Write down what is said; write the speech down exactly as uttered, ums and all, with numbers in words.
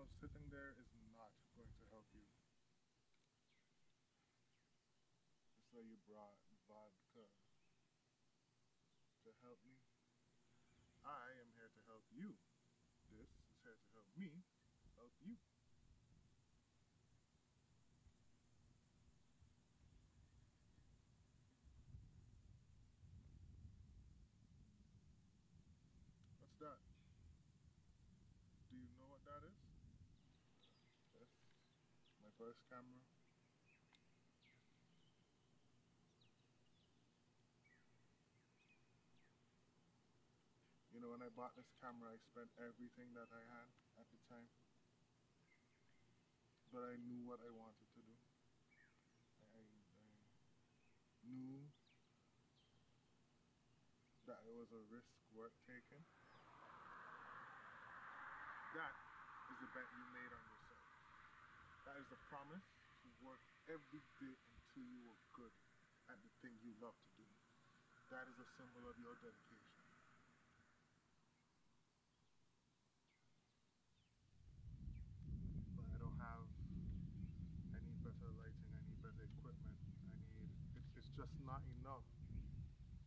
know, sitting there is not going to help you. So you brought vodka to help me. I am here to help you. This is here to help me help you. What's that? Do you know what that is? Yes. My first camera. You know, when I bought this camera, I spent everything that I had at the time. But I knew what I wanted to do. I, I knew that it was a risk worth taking. That is the bet you made on yourself. That is the promise to work every day until you are good at the thing you love to do. That is a symbol of your dedication.